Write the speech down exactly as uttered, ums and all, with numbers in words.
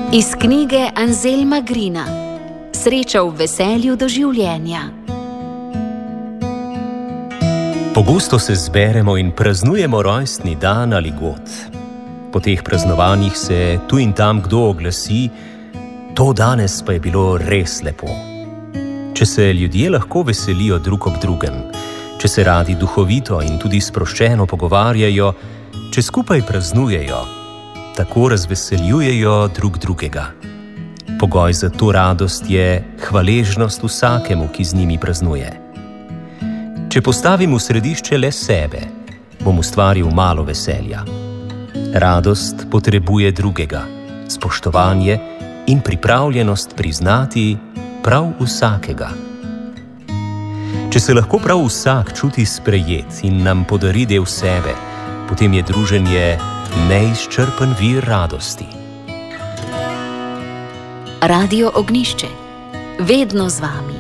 Iz knjige Anselma Greena Sreča v veselju do življenja. Pogosto se zberemo in praznujemo rojstni dan ali god. Po teh praznovanjih se tu in tam kdo oglasi: to danes pa je bilo res lepo. Če se ljudje lahko veselijo drug ob drugem, če se radi duhovito in tudi sproščeno pogovarjajo, če skupaj praznujejo, tako razveseljujejo drug drugega. Pogoj za to radost je hvaležnost vsakemu, ki z njimi praznuje. Če postavim v središče le sebe, bom ustvaril malo veselja. Radost potrebuje drugega, spoštovanje in pripravljenost priznati prav vsakega. Če se lahko prav vsak čuti sprejet in nam podari del sebe, potem je druženje neizčrpen vir radosti. Radio Ognjišče. Vedno z vami.